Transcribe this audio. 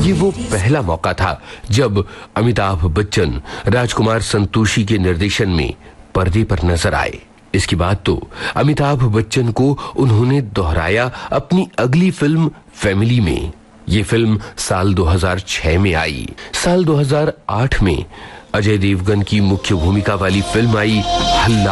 ये वो पहला मौका था जब अमिताभ बच्चन राजकुमार संतोषी के निर्देशन में पर्दे पर नजर आए। इसके बाद तो अमिताभ बच्चन को उन्होंने दोहराया अपनी अगली फिल्म फैमिली में। ये फिल्म साल 2006 में आई। साल 2008 में अजय देवगन की मुख्य भूमिका वाली फिल्म आई हल्ला